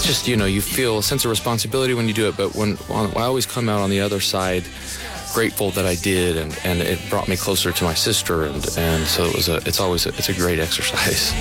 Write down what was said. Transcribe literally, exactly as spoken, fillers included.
just, you know, you feel a sense of responsibility when you do it, but when, when I always come out on the other side grateful that I did, and, and it brought me closer to my sister, and, and so it was a, it's always a, it's a great exercise.